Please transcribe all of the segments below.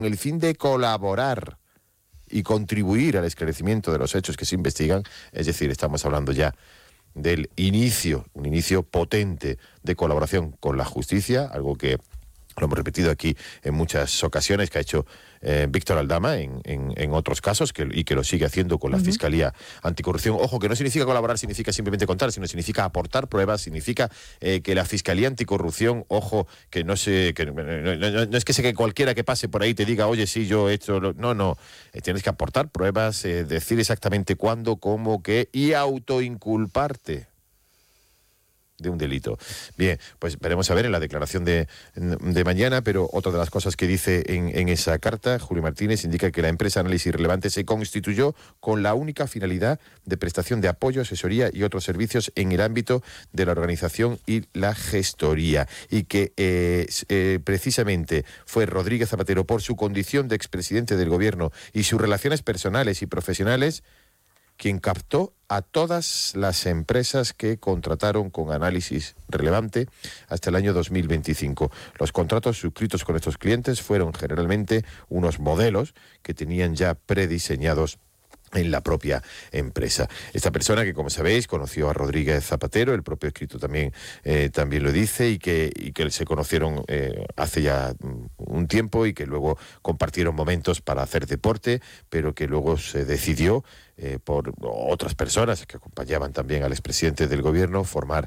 con el fin de colaborar y contribuir al esclarecimiento de los hechos que se investigan, es decir, estamos hablando ya del inicio, un inicio potente de colaboración con la justicia, algo que lo hemos repetido aquí en muchas ocasiones, que ha hecho Víctor Aldama en otros casos y que lo sigue haciendo con la Fiscalía Anticorrupción. Ojo, que no significa colaborar, significa simplemente contar, sino significa aportar pruebas, significa que la Fiscalía Anticorrupción, ojo, que no es que sea que cualquiera que pase por ahí te diga, oye, sí, yo he hecho... No, tienes que aportar pruebas, decir exactamente cuándo, cómo, qué y autoinculparte de un delito. Bien, pues veremos a ver en la declaración de mañana, pero otra de las cosas que dice en esa carta, Julio Martínez indica que la empresa Análisis Relevante se constituyó con la única finalidad de prestación de apoyo, asesoría y otros servicios en el ámbito de la organización y la gestoría, y que precisamente fue Rodríguez Zapatero, por su condición de expresidente del gobierno y sus relaciones personales y profesionales, quien captó a todas las empresas que contrataron con Análisis Relevante hasta el año 2025. Los contratos suscritos con estos clientes fueron generalmente unos modelos que tenían ya prediseñados en la propia empresa. Esta persona que, como sabéis, conoció a Rodríguez Zapatero, el propio escrito también lo dice, y que se conocieron hace ya un tiempo y que luego compartieron momentos para hacer deporte, pero que luego se decidió por otras personas que acompañaban también al expresidente del gobierno formar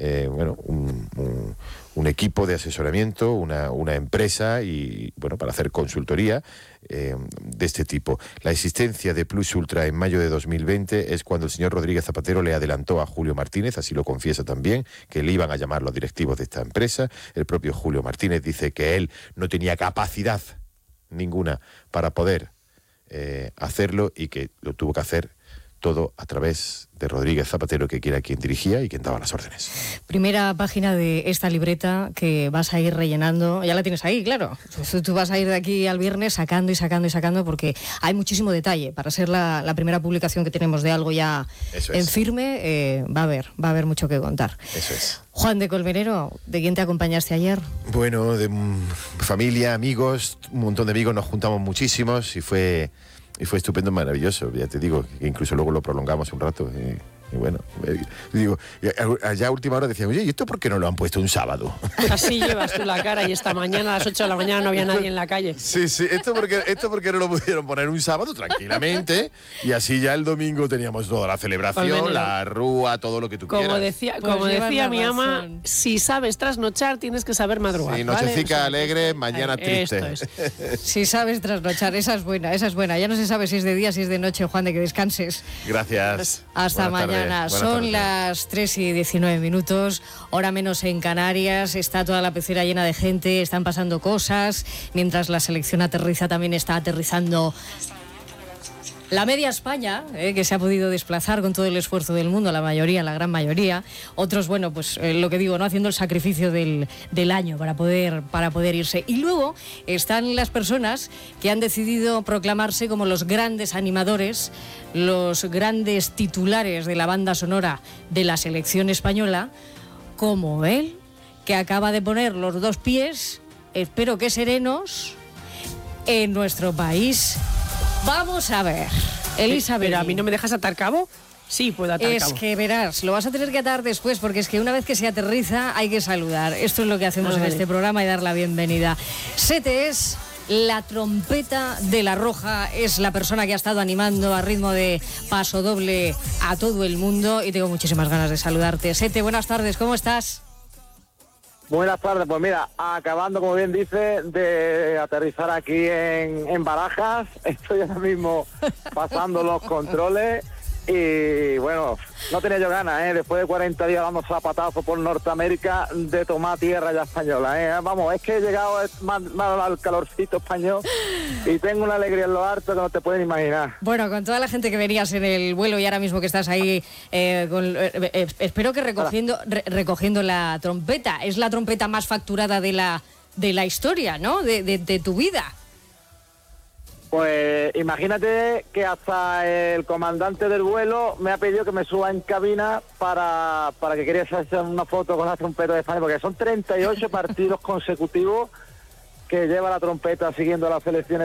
un equipo de asesoramiento, una empresa y para hacer consultoría de este tipo. La existencia de Plus Ultra en mayo de 2020 es cuando el señor Rodríguez Zapatero le adelantó a Julio Martínez, así lo confiesa también, que le iban a llamar los directivos de esta empresa. El propio Julio Martínez dice que él no tenía capacidad ninguna para poder hacerlo y que lo tuvo que hacer todo a través de Rodríguez Zapatero, que era quien dirigía y quien daba las órdenes. Primera página de esta libreta que vas a ir rellenando. Ya la tienes ahí, claro. Tú vas a ir de aquí al viernes sacando y sacando, porque hay muchísimo detalle. Para ser la primera publicación que tenemos de algo ya en firme, va a haber mucho que contar. Eso es. Juan de Colmenero, ¿de quién te acompañaste ayer? Bueno, de familia, amigos, un montón de amigos, nos juntamos muchísimos y fue estupendo, maravilloso. Ya te digo, que incluso luego lo prolongamos un rato. Y bueno, digo, allá a última hora decían, oye, ¿y esto por qué no lo han puesto un sábado? Así llevas tú la cara, y esta mañana a las 8 de la mañana no había nadie en la calle. Sí, esto porque no lo pudieron poner un sábado tranquilamente, y así ya el domingo teníamos toda la celebración, la rúa, todo lo que tú quieras. Como decía mi ama, si sabes trasnochar tienes que saber madrugar. Sí, nochecica alegre, mañana triste. Esto es. Si sabes trasnochar, esa es buena. Ya no se sabe si es de día, si es de noche, Juan, de que descanses. Gracias. Hasta mañana. Son las 3:19, hora menos en Canarias. Está toda la pecera llena de gente, están pasando cosas. Mientras la selección aterriza, también está aterrizando la media España, que se ha podido desplazar con todo el esfuerzo del mundo, la gran mayoría. Otros, lo que digo, no haciendo el sacrificio del año para poder irse. Y luego están las personas que han decidido proclamarse como los grandes animadores, los grandes titulares de la banda sonora de la selección española, como él, que acaba de poner los dos pies, espero que serenos, en nuestro país. Vamos a ver, Elizabeth. ¿Pero a mí no me dejas atar cabo? Sí, puedo atar cabo. Es que verás, lo vas a tener que atar después, porque es que una vez que se aterriza hay que saludar. Esto es lo que hacemos en este programa y dar la bienvenida. Sete es la trompeta de La Roja, es la persona que ha estado animando a ritmo de paso doble a todo el mundo y tengo muchísimas ganas de saludarte. Sete, buenas tardes, ¿cómo estás? Buenas tardes, pues mira, acabando, como bien dice, de aterrizar aquí en Barajas, estoy ahora mismo pasando los controles y bueno, no tenía yo ganas, después de 40 días dando zapatazos por Norteamérica, de tomar tierra ya española, Vamos, es que he llegado más al calorcito español y tengo una alegría en lo alto que no te pueden imaginar. Bueno, con toda la gente que venías en el vuelo y ahora mismo que estás ahí, espero que recogiendo la trompeta. Es la trompeta más facturada de la historia, ¿no? De tu vida. Pues imagínate que hasta el comandante del vuelo me ha pedido que me suba en cabina para que quería hacer una foto con la trompeta de España, porque son 38 partidos consecutivos que lleva la trompeta siguiendo las selecciones